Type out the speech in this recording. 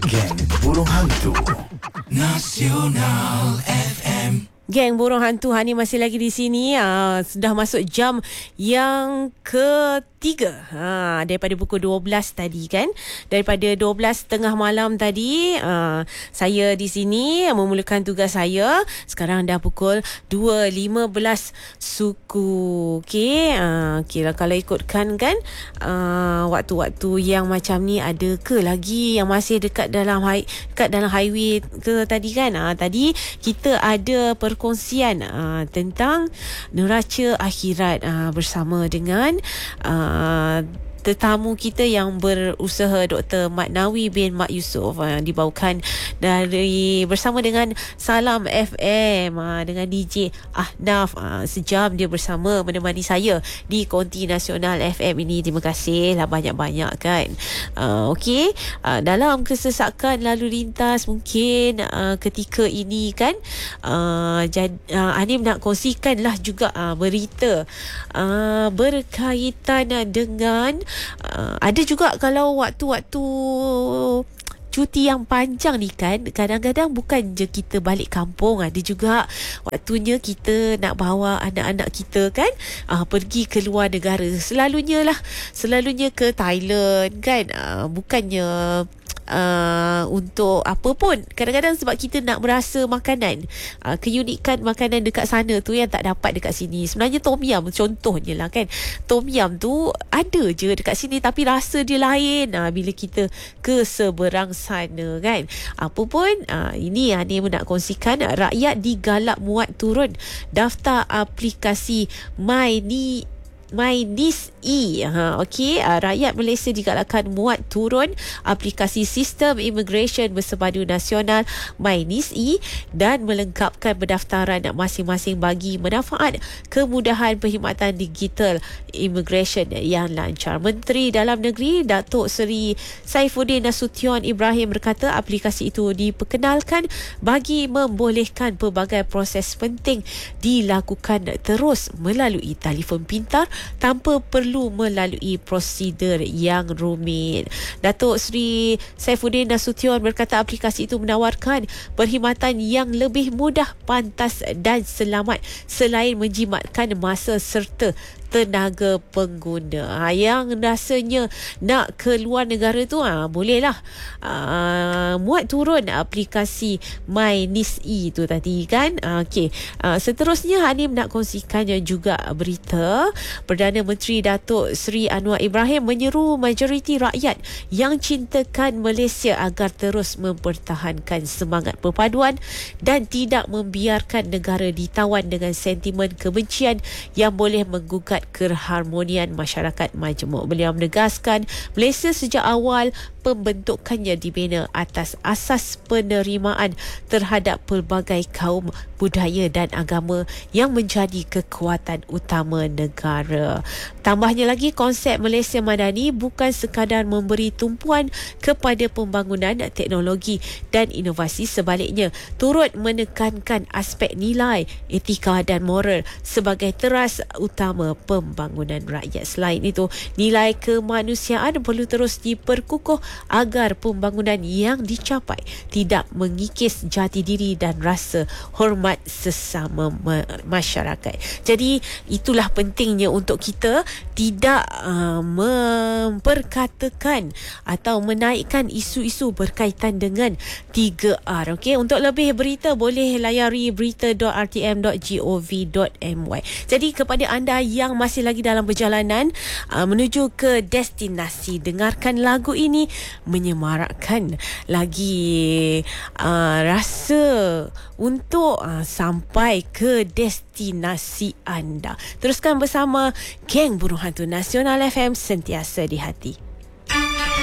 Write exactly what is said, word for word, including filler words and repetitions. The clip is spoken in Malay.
Geng Burung Hantu Nasional F M. Geng Burung Hantu Hani masih lagi di sini. Uh, sudah masuk jam yang ketiga. Ha, daripada pukul dua belas tadi kan. Daripada dua belas tengah malam tadi, uh, saya di sini memulakan tugas saya. Sekarang dah pukul dua lima belas suku. Okey, uh, okay lah, kalau ikutkan kan, uh, waktu-waktu yang macam ni ada ke lagi yang masih dekat dalam high, dekat dalam highway ke tadi kan? Uh, tadi kita ada per perkongsian uh, tentang neraca akhirat uh, bersama dengan uh, tetamu kita yang berusaha Doktor Mat Nawi bin Mat Yusof, uh, dibawakan dari bersama dengan Salam F M, uh, dengan D J Ahnaf. Uh, sejam dia bersama menemani saya di Konti Nasional F M ini. Terima kasih lah banyak-banyak kan. Uh, Okey, uh, dalam kesesakan lalu lintas mungkin uh, ketika ini kan, uh, jad, uh, Anim nak kongsikan lah juga uh, berita uh, berkaitan dengan Uh, ada juga kalau waktu-waktu cuti yang panjang ni kan, kadang-kadang bukan je kita balik kampung, ada juga waktunya kita nak bawa anak-anak kita kan, uh, pergi ke luar negara. Selalunya lah, selalunya ke Thailand kan, uh, bukannya Uh, untuk apa pun, kadang-kadang sebab kita nak merasa makanan, uh, keunikan makanan dekat sana tu yang tak dapat dekat sini. Sebenarnya tom yum contohnya lah kan, tom yum tu ada je dekat sini tapi rasa dia lain uh, bila kita ke seberang sana kan. Apa pun, uh, ini Ani nak kongsikan, rakyat digalak muat turun daftar aplikasi MyNi MyNIS-E. Ha, okey, uh, rakyat Malaysia digalakkan muat turun aplikasi Sistem Immigration Bersepadu Nasional MyNIS-E dan melengkapkan pendaftaran masing-masing bagi manfaat kemudahan perkhidmatan digital immigration yang lancar. Menteri Dalam Negeri Datuk Seri Saifuddin Nasution Ibrahim berkata aplikasi itu diperkenalkan bagi membolehkan pelbagai proses penting dilakukan terus melalui telefon pintar tanpa perlu melalui prosedur yang rumit. Datuk Seri Saifuddin Nasution berkata aplikasi itu menawarkan perkhidmatan yang lebih mudah, pantas dan selamat selain menjimatkan masa serta tenaga pengguna. Ha, yang rasanya nak ke luar negara tu, ha, bolehlah ha, muat turun aplikasi MyNIS-E tu tadi kan. Ha, Okey, ha, seterusnya Hanim nak kongsikannya juga berita Perdana Menteri Datuk Seri Anwar Ibrahim menyeru majoriti rakyat yang cintakan Malaysia agar terus mempertahankan semangat perpaduan dan tidak membiarkan negara ditawan dengan sentimen kebencian yang boleh menggugat keharmonian masyarakat majmuk. Beliau menegaskan Malaysia sejak awal pembentukannya dibina atas asas penerimaan terhadap pelbagai kaum, budaya dan agama yang menjadi kekuatan utama negara. Tambahnya lagi, konsep Malaysia Madani bukan sekadar memberi tumpuan kepada pembangunan teknologi dan inovasi, sebaliknya turut menekankan aspek nilai, etika dan moral sebagai teras utama pembangunan rakyat. Selain itu, nilai kemanusiaan perlu terus diperkukuh agar pembangunan yang dicapai tidak mengikis jati diri dan rasa hormat sesama masyarakat. Jadi itulah pentingnya untuk kita tidak uh, memperkatakan atau menaikkan isu-isu berkaitan dengan tiga R. Okey, untuk lebih berita boleh layari berita dot r t m dot gov dot m y. Jadi kepada anda yang masih lagi dalam perjalanan uh, menuju ke destinasi, dengarkan lagu ini menyemarakkan lagi uh, rasa untuk uh, sampai ke destinasi anda. Teruskan bersama Geng Burung Hantu Nasional F M, sentiasa di hati.